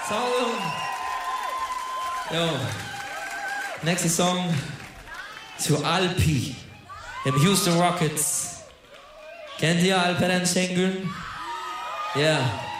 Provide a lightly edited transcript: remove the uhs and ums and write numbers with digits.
Song. Jo. Nächster Song zu Alpi im Houston Rockets. Kennt ihr Alperen Şengün? Ja. Yeah.